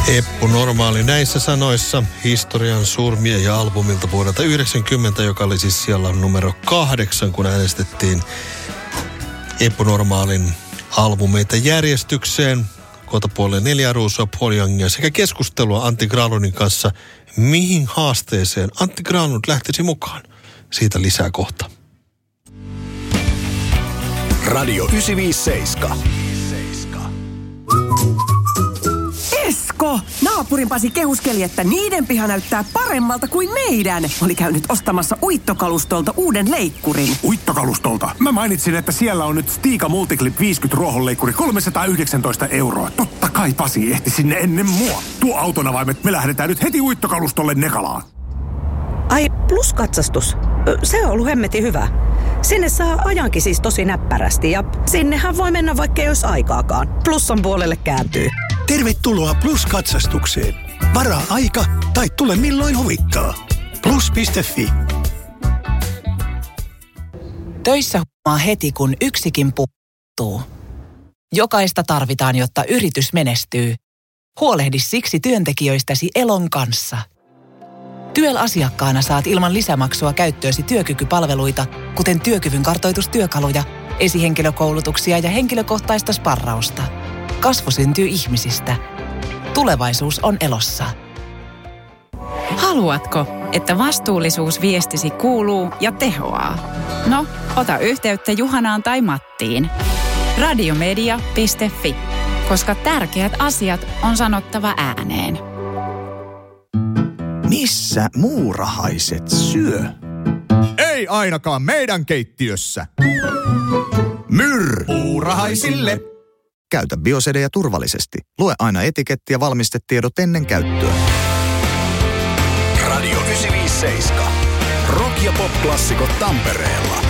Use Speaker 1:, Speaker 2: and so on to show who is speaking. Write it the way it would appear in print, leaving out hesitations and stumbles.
Speaker 1: Eppu Normaali näissä sanoissa historian surmia ja albumilta vuodelta 90, joka oli siis siellä numero 8, kun äänestettiin Eppu Normaalin albumeita järjestykseen. Kohtapuolelle 4 ruusua, Paul Youngia sekä keskustelua Antti Granlundin kanssa. Mihin haasteeseen Antti Granlund lähtisi mukaan? Siitä lisää kohta.
Speaker 2: Radio 957.
Speaker 3: Esko! Naapurin Pasi kehuskeli, että niiden piha näyttää paremmalta kuin meidän. Oli käynyt ostamassa uittokalustolta uuden leikkurin.
Speaker 4: Uittokalustolta? Mä mainitsin, että siellä on nyt Stiga Multiclip 50 ruohonleikkuri 319 €. Totta kai Pasi ehti sinne ennen mua. Tuo autonavaimet, me lähdetään nyt heti uittokalustolle Nekalaan.
Speaker 5: Ai, Plus-katsastus. Se on ollut hemmetin hyvä. Sinne saa ajankin siis tosi näppärästi ja sinnehän voi mennä vaikka ei olisi aikaakaan. Plussan puolelle kääntyy.
Speaker 2: Tervetuloa Plus-katsastukseen. Varaa aika tai tule milloin huvittaa. Plus.fi.
Speaker 6: Töissä huomaa heti, kun yksikin puuttuu. Jokaista tarvitaan, jotta yritys menestyy. Huolehdi siksi työntekijöistäsi Elon kanssa. Tyel-asiakkaana saat ilman lisämaksua käyttöösi työkykypalveluita, kuten työkyvyn kartoitustyökaluja, esihenkilökoulutuksia ja henkilökohtaista sparrausta. Kasvu syntyy ihmisistä. Tulevaisuus on Elossa.
Speaker 7: Haluatko, että vastuullisuusviestisi kuuluu ja tehoaa? No, ota yhteyttä Juhanaan tai Mattiin. Radiomedia.fi, koska tärkeät asiat on sanottava ääneen.
Speaker 8: Missä muurahaiset syö?
Speaker 9: Ei ainakaan meidän keittiössä.
Speaker 8: Muurahaisille. Käytä Biosedeja turvallisesti. Lue aina etiketti ja valmistetiedot ennen käyttöä.
Speaker 2: Radio 957. Rock- ja pop-klassikot Tampereella.